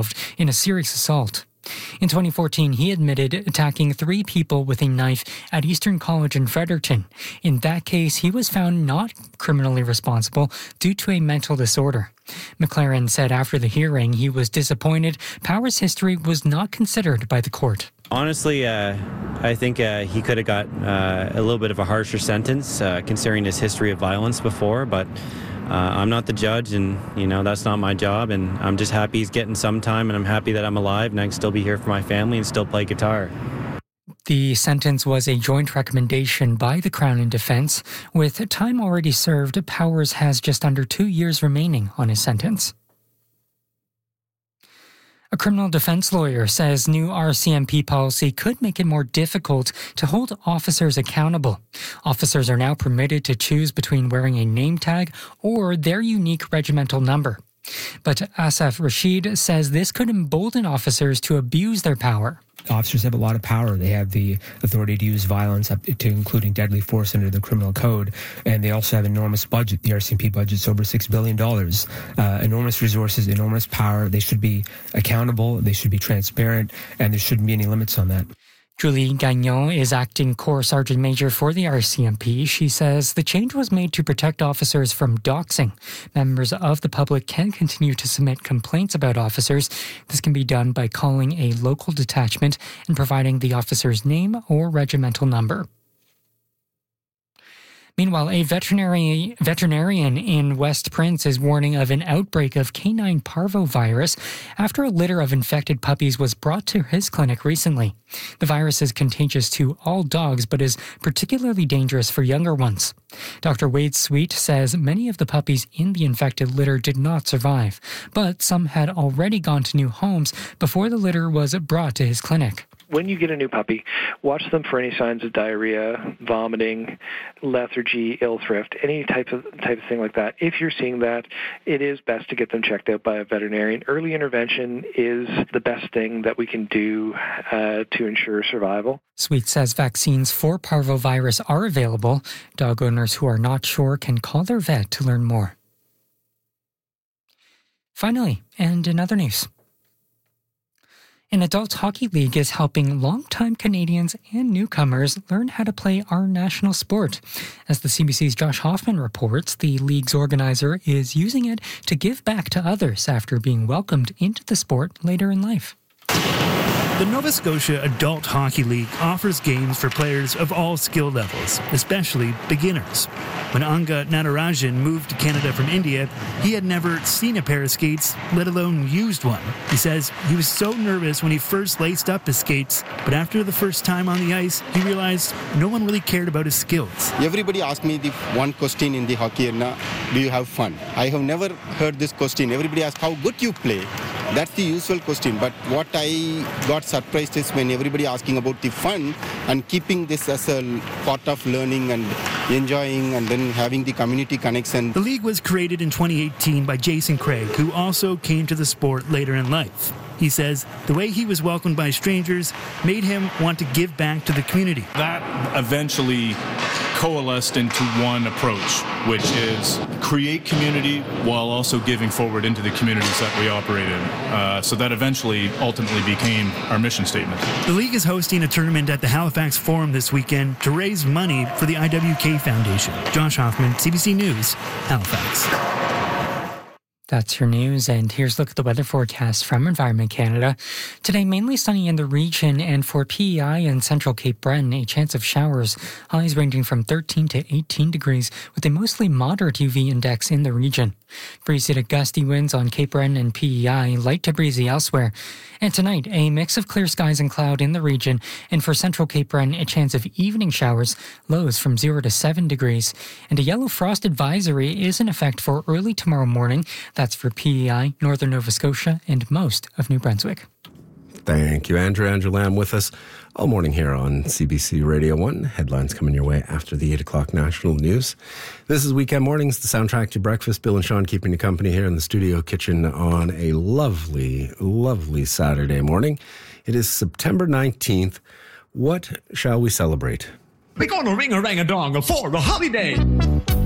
involved in a serious assault. In 2014, he admitted attacking 3 people with a knife at Eastern College in Fredericton. In that case, he was found not criminally responsible due to a mental disorder. McLaren said after the hearing he was disappointed Power's history was not considered by the court. Honestly, I think he could have got a little bit of a harsher sentence considering his history of violence before, but I'm not the judge, and that's not my job, and I'm just happy he's getting some time, and I'm happy that I'm alive and I can still be here for my family and still play guitar. The sentence was a joint recommendation by the Crown and Defence. With time already served, Powers has just under 2 years remaining on his sentence. A criminal defense lawyer says new RCMP policy could make it more difficult to hold officers accountable. Officers are now permitted to choose between wearing a name tag or their unique regimental number. But Asaf Rashid says this could embolden officers to abuse their power. Officers have a lot of power. They have the authority to use violence up to including deadly force under the criminal code. And they also have enormous budget. The RCMP budget's over $6 billion. Enormous resources, enormous power. They should be accountable. They should be transparent. And there shouldn't be any limits on that. Julie Gagnon is acting Corps Sergeant Major for the RCMP. She says the change was made to protect officers from doxing. Members of the public can continue to submit complaints about officers. This can be done by calling a local detachment and providing the officer's name or regimental number. Meanwhile, a veterinarian in West Prince is warning of an outbreak of canine parvovirus after a litter of infected puppies was brought to his clinic recently. The virus is contagious to all dogs, but is particularly dangerous for younger ones. Dr. Wade Sweet says many of the puppies in the infected litter did not survive, but some had already gone to new homes before the litter was brought to his clinic. When you get a new puppy, watch them for any signs of diarrhea, vomiting, lethargy, ill thrift, any type of thing like that. If you're seeing that, it is best to get them checked out by a veterinarian. Early intervention is the best thing that we can do to ensure survival. Sweet says vaccines for parvovirus are available. Dog owners who are not sure can call their vet to learn more. Finally, and in other news, an adult hockey league is helping longtime Canadians and newcomers learn how to play our national sport. As the CBC's Josh Hoffman reports, the league's organizer is using it to give back to others after being welcomed into the sport later in life. The Nova Scotia Adult Hockey League offers games for players of all skill levels, especially beginners. When Anga Natarajan moved to Canada from India, he had never seen a pair of skates, let alone used one. He says he was so nervous when he first laced up his skates, but after the first time on the ice, he realized no one really cared about his skills. Everybody asked me the one question in the hockey arena, do you have fun? I have never heard this question. Everybody asks how good you play. That's the usual question, but what I got surprised is when everybody asking about the fun and keeping this as a part of learning and enjoying and then having the community connection. The league was created in 2018 by Jason Craig, who also came to the sport later in life. He says the way he was welcomed by strangers made him want to give back to the community. That eventually coalesced into one approach, which is create community while also giving forward into the communities that we operate in. So that eventually, ultimately became our mission statement. The league is hosting a tournament at the Halifax Forum this weekend to raise money for the IWK Foundation. Josh Hoffman, CBC News, Halifax. That's your news, and here's a look at the weather forecast from Environment Canada. Today, mainly sunny in the region, and for PEI and central Cape Breton, a chance of showers. Highs ranging from 13 to 18 degrees, with a mostly moderate UV index in the region. Breezy to gusty winds on Cape Breton and PEI, light to breezy elsewhere. And tonight, a mix of clear skies and cloud in the region, and for central Cape Breton, a chance of evening showers, lows from 0 to 7 degrees. And a yellow frost advisory is in effect for early tomorrow morning. That's for PEI, northern Nova Scotia, and most of New Brunswick. Thank you, Andrew. Andrew Lamb with us all morning here on CBC Radio 1. Headlines coming your way after the 8 o'clock national news. This is Weekend Mornings, the soundtrack to breakfast. Bill and Sean keeping you company here in the studio kitchen on a lovely, lovely Saturday morning. It is September 19th. What shall we celebrate? We're going to ring-a-rang-a-dong for a holiday.